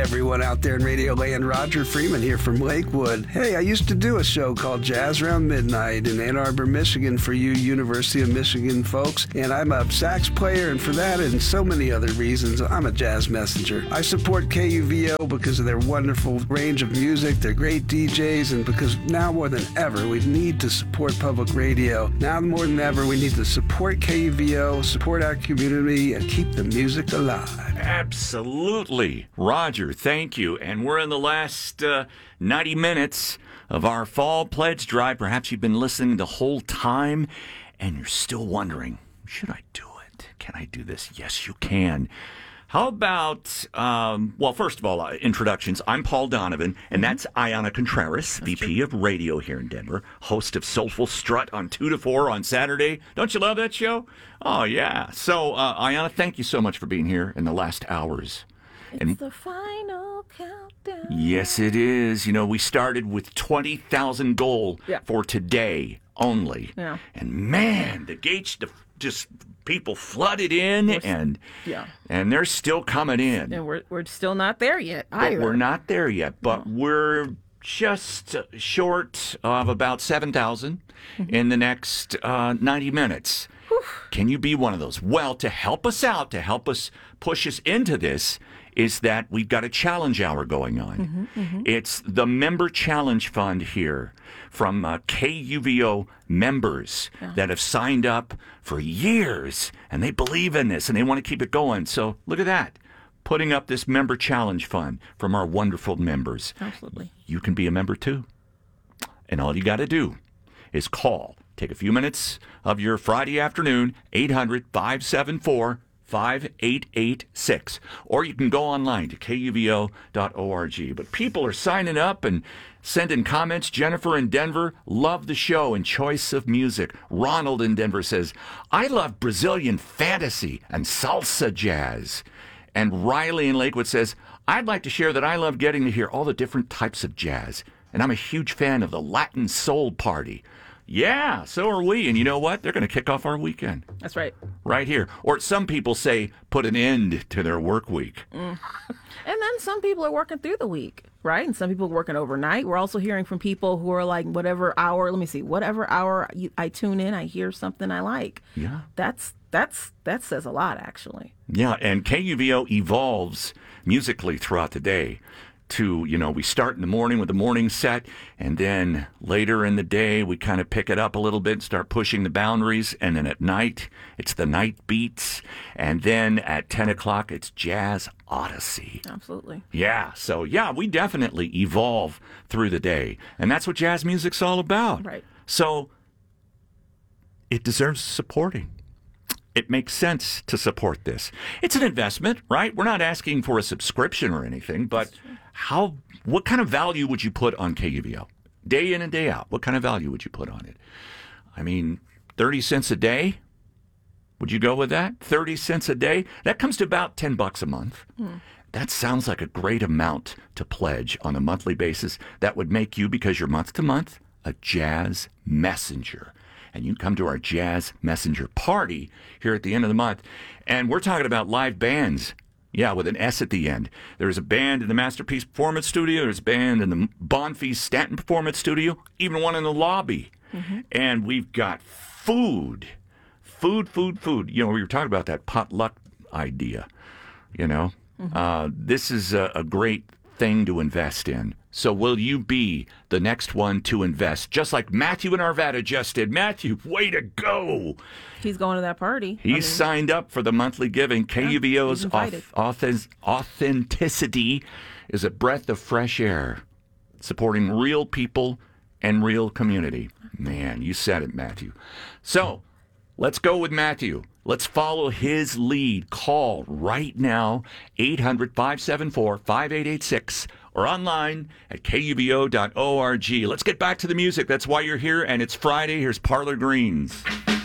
everyone out there in Radio Land. Roger Freeman here from Lakewood. Hey, I used to do a show called Jazz Around Midnight in Ann Arbor, Michigan for you University of Michigan folks. And I'm a sax player, and for that and so many other reasons, I'm a jazz messenger. I support KUVO because of their wonderful range of music, their great DJs, and because now more than ever, we need to support public radio. Now more than ever, we need to support KUVO, support our community, and keep the music alive. Absolutely. Roger, thank you. And we're in the last 90 minutes of our fall pledge drive. Perhaps you've been listening the whole time and you're still wondering, should I do it? Can I do this? Yes, you can. How about, well, first of all, introductions. I'm Paul Donovan, and that's Ayanna Contreras, VP of Radio here in Denver, host of Soulful Strut on 2 to 4 on Saturday. Don't you love that show? Oh, yeah. So, Ayanna, thank you so much for being here in the last hours. It's the final countdown. Yes, it is. You know, we started with 20,000 goal for today only. Yeah. And, man, the gates just... people flooded in, and they're still coming in. And we're still not there yet either. But we're not there yet, but we're just short of about 7,000 in the next 90 minutes. Whew. Can you be one of those? Well, to help us out, to help us push us into this, is that we've got a challenge hour going on. It's the Member Challenge Fund here from KUVO members that have signed up for years, and they believe in this, and they want to keep it going. So look at that, putting up this Member Challenge Fund from our wonderful members. Absolutely. You can be a member too. And all you got to do is call. Take a few minutes of your Friday afternoon, 800-574-5886. Or you can go online to kuvo.org. But people are signing up and sending comments. Jennifer in Denver, love the show and choice of music. Ronald in Denver says, I love Brazilian fantasy and salsa jazz. And Riley in Lakewood says, I'd like to share that I love getting to hear all the different types of jazz. And I'm a huge fan of the Latin Soul Party. Yeah, so are we. And you know what? They're going to kick off our weekend. That's right. Right here. Or some people say put an end to their work week. And then some people are working through the week, right? And some people are working overnight. We're also hearing from people who are like, whatever hour I tune in, I hear something I like. Yeah. That says a lot, actually. Yeah, and KUVO evolves musically throughout the day. We start in the morning with the morning set, and then later in the day, we kind of pick it up a little bit and start pushing the boundaries. And then at night, it's the night beats. And then at 10 o'clock, it's Jazz Odyssey. Absolutely. Yeah. So, we definitely evolve through the day. And that's what jazz music's all about. Right. So, it deserves supporting. It makes sense to support this. It's an investment, right? We're not asking for a subscription or anything, but what kind of value would you put on KUVO? Day in and day out, what kind of value would you put on it? I mean, 30 cents a day? Would you go with that? 30 cents a day? That comes to about $10 a month. That sounds like a great amount to pledge on a monthly basis. That would make you, because you're month to month, a jazz messenger. And you can come to our Jazz Messenger party here at the end of the month. And we're talking about live bands. Yeah, with an S at the end. There's a band in the Masterpiece Performance Studio. There's a band in the Bonfils Stanton Performance Studio. Even one in the lobby. And we've got food. Food. We were talking about that potluck idea. This is a great thing to invest in. So will you be the next one to invest, just like Matthew in Arvada just did? Matthew, way to go. He's going to that party. He's signed up for the monthly giving. KUVO's authenticity is a breath of fresh air, supporting real people and real community. Man, you said it, Matthew. So let's go with Matthew. Let's follow his lead. Call right now, 800-574-5886, or online at kuvo.org. Let's get back to the music. That's why you're here, and it's Friday. Here's Parlor Greens.